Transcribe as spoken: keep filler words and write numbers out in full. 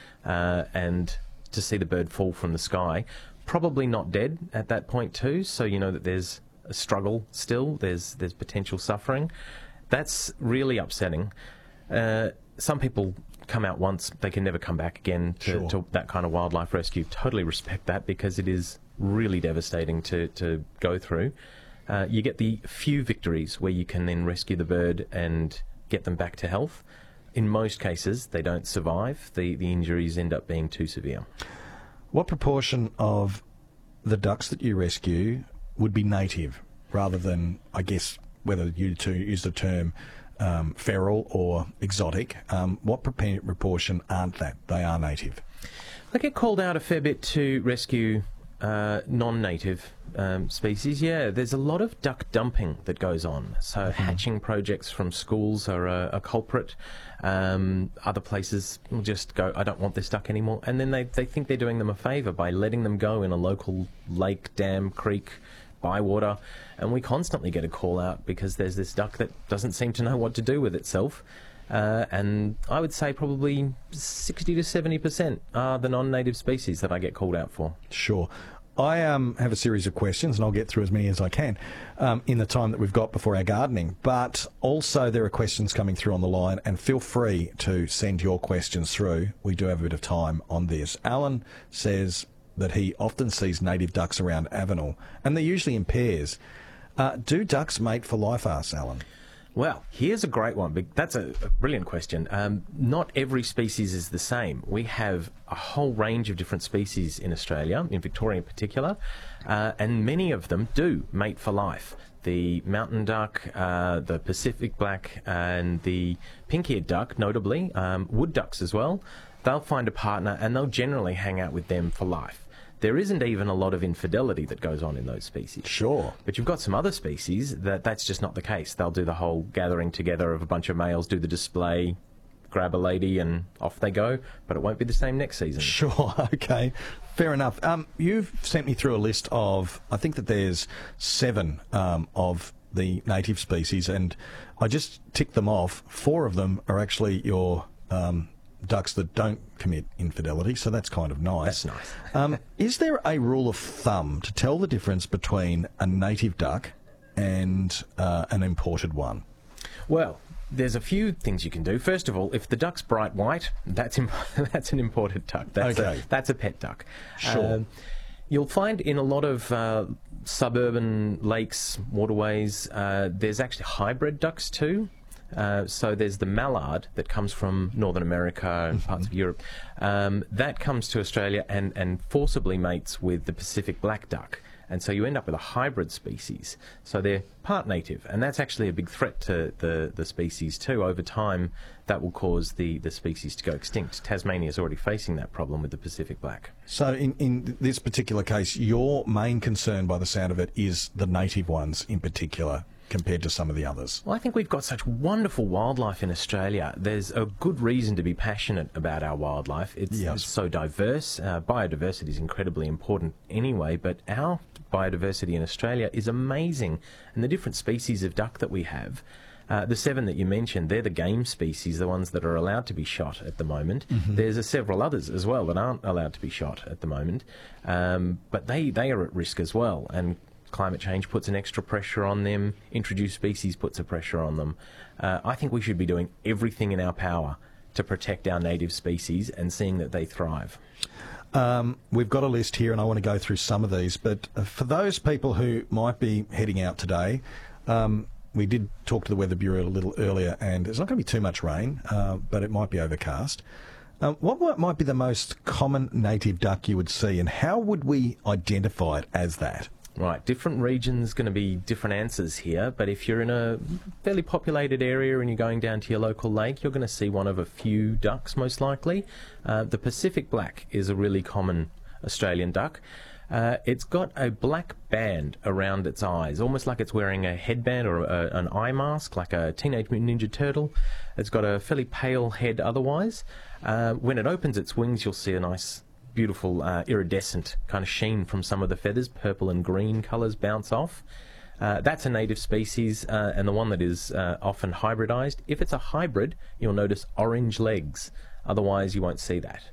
uh, and to see the bird fall from the sky. Probably not dead at that point too, so you know that there's a struggle still, there's there's potential suffering. That's really upsetting. Uh, some people come out once, they can never come back again to, Sure. to that kind of wildlife rescue. Totally respect that, because it is really devastating to, to go through. Uh, you get the few victories where you can then rescue the bird and get them back to health. In most cases, they don't survive. The, the injuries end up being too severe. What proportion of the ducks that you rescue would be native, rather than, I guess, whether you to use the term um, feral or exotic? Um, what prope- proportion aren't that? They are native. I get called out a fair bit to rescue uh, non-native um, species. Yeah, there's a lot of duck dumping that goes on. So mm-hmm. hatching projects from schools are a, a culprit. Um, other places will just go, I don't want this duck anymore. And then they, they think they're doing them a favour by letting them go in a local lake, dam, creek, bywater. And we constantly get a call out because there's this duck that doesn't seem to know what to do with itself. Uh, and I would say probably sixty to seventy percent are the non-native species that I get called out for. Sure. I um, have a series of questions, and I'll get through as many as I can um, in the time that we've got before our gardening. But also there are questions coming through on the line, and feel free to send your questions through. We do have a bit of time on this. Alan says that he often sees native ducks around Avenel, and they're usually in pairs. Uh, do ducks mate for life, asks Alan? Well, here's a great one. But that's a, a brilliant question. Um, not every species is the same. We have a whole range of different species in Australia, in Victoria in particular, uh, and many of them do mate for life. The mountain duck, uh, the Pacific black, and the pink-eared duck, notably, um, wood ducks as well, they'll find a partner and they'll generally hang out with them for life. There isn't even a lot of infidelity that goes on in those species. Sure. But you've got some other species that that's just not the case. They'll do the whole gathering together of a bunch of males, do the display, grab a lady, and off they go. But it won't be the same next season. Sure, okay. Fair enough. Um, you've sent me through a list of, I think that there's seven um, of the native species, and I just ticked them off. Four of them are actually your um, ducks that don't commit infidelity, so that's kind of nice. That's nice. um, is there a rule of thumb to tell the difference between a native duck and uh, an imported one? Well, there's a few things you can do. First of all, if the duck's bright white, that's imp- that's an imported duck. That's okay. a, that's a pet duck. Sure. Um, you'll find in a lot of uh, suburban lakes, waterways, uh, there's actually hybrid ducks too. Uh, so there's the mallard that comes from Northern America and parts of Europe. Um, that comes to Australia and, and forcibly mates with the Pacific black duck. And so you end up with a hybrid species. So they're part native, and that's actually a big threat to the, the species too. Over time, that will cause the, the species to go extinct. Tasmania is already facing that problem with the Pacific black. So in, in this particular case, your main concern by the sound of it is the native ones in particular, compared to some of the others? Well, I think we've got such wonderful wildlife in Australia. There's a good reason to be passionate about our wildlife. It's, Yes. it's so diverse. Uh, biodiversity is incredibly important anyway, but our biodiversity in Australia is amazing. And the different species of duck that we have, uh, the seven that you mentioned, they're the game species, the ones that are allowed to be shot at the moment. Mm-hmm. There's uh, several others as well that aren't allowed to be shot at the moment, um, but they, they are at risk as well. And climate change puts an extra pressure on them. Introduced species puts a pressure on them. Uh, I think we should be doing everything in our power to protect our native species and seeing that they thrive. Um, we've got a list here, and I want to go through some of these. But uh, for those people who might be heading out today, um, we did talk to the Weather Bureau a little earlier, and there's not going to be too much rain, uh, but it might be overcast. Um, what might be the most common native duck you would see, and how would we identify it as that? Right, different regions going to be different answers here, but if you're in a fairly populated area and you're going down to your local lake, you're going to see one of a few ducks most likely. Uh, the Pacific black is a really common Australian duck. Uh, it's got a black band around its eyes, almost like it's wearing a headband or a, an eye mask, like a Teenage Mutant Ninja Turtle. It's got a fairly pale head otherwise. Uh, when it opens its wings, you'll see a nice beautiful uh, iridescent kind of sheen from some of the feathers. Purple and green colours bounce off. Uh, that's a native species, uh, and the one that is uh, often hybridised. If it's a hybrid, you'll notice orange legs. Otherwise, you won't see that.